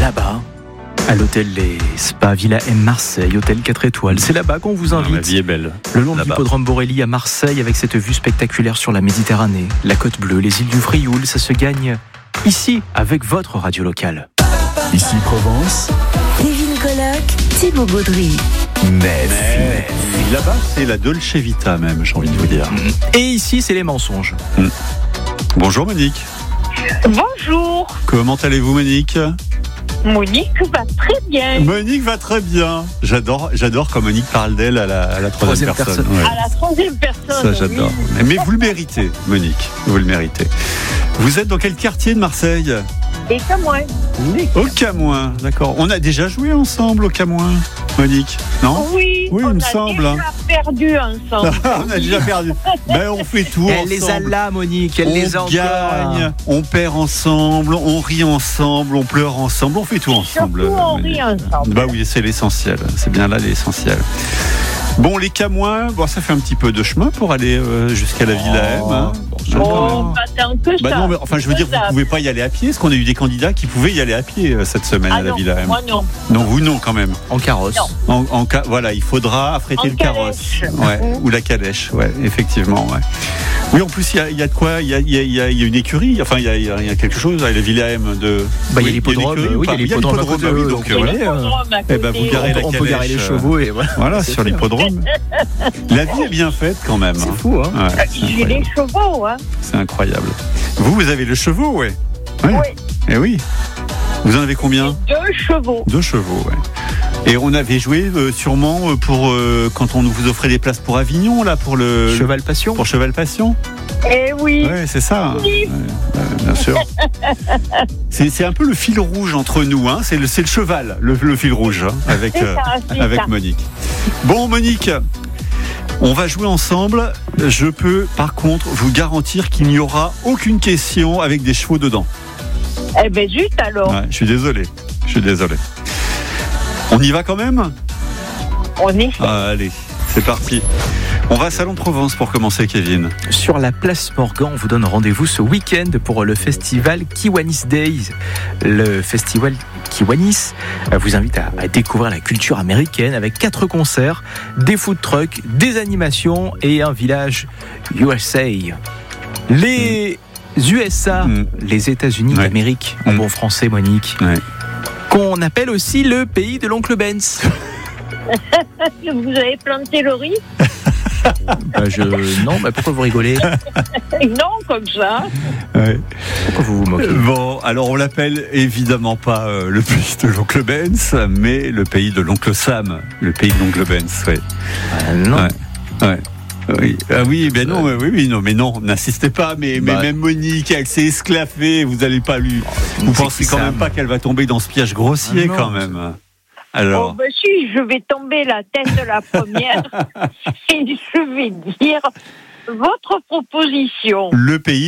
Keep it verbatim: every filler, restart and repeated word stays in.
là-bas, à l'hôtel Les Spa Villa M Marseille, hôtel quatre étoiles. C'est là-bas qu'on vous invite. La vie est belle. Le long de là-bas. l'hippodrome Borelli à Marseille, avec cette vue spectaculaire sur la Méditerranée, la Côte Bleue, les îles du Frioul, ça se gagne ici, avec votre radio locale. Ici Provence, Kevin Colloque, Thibaut Gaudry. Metz. Mais là-bas, c'est la Dolce Vita même, j'ai envie de vous dire. Et ici, c'est les mensonges. Bonjour Monique. Bonjour, Comment allez-vous Monique ? Monique va très bien. Monique va très bien. J'adore, j'adore quand Monique parle d'elle à la, à la troisième, Troisième personne. personne. Ouais. À la troisième personne. Ça j'adore. oui. Mais vous le méritez Monique, vous le méritez. Vous êtes dans quel quartier de Marseille ? Et comme moi. Au Camoin, d'accord. On a déjà joué ensemble au Camoin, Monique, non ? Oui, Oui, il on me a semble, déjà hein. perdu ensemble. On a déjà perdu. Ben on fait tout Elle ensemble. les a là, Monique, elle on les a encore. gagne, on perd ensemble, on rit ensemble, on pleure ensemble, on fait tout ensemble. Surtout, on Monique. rit ensemble. Bah oui, c'est l'essentiel. C'est bien là l'essentiel. Bon, les Camoins, bon, ça fait un petit peu de chemin pour aller euh, jusqu'à la Villa M. Hein. Oh, pas tant que Bah ça. non, mais enfin, je veux dire, vous ne pouvez pas y aller à pied, parce qu'on a eu des candidats qui pouvaient y aller à pied euh, cette semaine Ah à la non, Villa M. moi non. Non, vous non, quand même. En carrosse. Non. En, en ca- voilà, il faudra affréter En le carrosse. calèche. Ouais, ou la calèche, ouais, effectivement. Ouais. Oui, en plus, il y a, il y a de quoi, il y a, il y a- il y a- il y a une écurie, enfin, il y a, il y a- il y a quelque chose à la Villa M de. Bah, il y a Oui, l'hippodrome, une écurie, oui, ou il y a pas l'hippodrome à l'hippodrome, côté, ah oui, euh, donc, donc, euh, voilà. Il y a l'hippodrome à Eh ben, côté. vous garez la On peut garer les calèche, chevaux et voilà. Voilà, C'est sur fait. l'hippodrome. La vie est bien faite quand même. C'est hein. fou, hein. Ouais, c'est J'ai incroyable. les chevaux, hein. C'est incroyable. Vous, vous avez le chevaux, ouais. Ouais. Oui. Eh oui. Vous en avez combien ? Deux chevaux. Deux chevaux, ouais. Et on avait joué euh, sûrement euh, pour euh, quand on vous offrait des places pour Avignon, là, pour le Cheval Passion. pour Cheval Passion. Eh oui. Ouais, c'est ça. hein. Oui. Ouais, ouais, bien sûr. c'est, c'est un peu le fil rouge entre nous, hein. C'est le c'est le cheval, le, le fil rouge, hein, avec C'est euh, ça, c'est avec ça. Monique. Bon, Monique. On va jouer ensemble. Je peux, par contre, vous garantir qu'il n'y aura aucune question avec des chevaux dedans. Eh ben juste alors. Ouais, je suis désolé. Je suis désolé. On y va quand même ? On est. Ah, allez, c'est parti. On va à Salon de Provence pour commencer, Kevin. Sur la place Morgan, on vous donne rendez-vous ce week-end pour le festival Kiwanis Days. Le festival Kiwanis vous invite à, à découvrir la culture américaine avec quatre concerts, des food trucks, des animations et un village U S A. Les U S A, Mm. les États-Unis Ouais. d'Amérique, en Mm. bon français, Monique, Ouais. qu'on appelle aussi le pays de l'oncle Benz. Vous avez planté le riz? Bah, je... Non, mais pourquoi vous rigolez ? Non, comme ça. Ouais. Pourquoi vous vous moquez ? Bon, alors on l'appelle évidemment pas euh, le pays de l'oncle Benz, mais le pays de l'oncle Sam, le pays de l'oncle Benz, ouais. Ah, non. Ouais. Ouais. Oui. Ah oui, ben non, oui, oui, non, mais non, n'insistez pas, mais, mais Bah. même Monique, elle s'est esclaffée, vous allez pas lui. Vous c'est pensez qui, quand Sam même pas qu'elle va tomber dans ce piège grossier Ah, non. quand même. Oh, Alors, ben si, je vais tomber la tête de la première et je vais dire votre proposition. le pays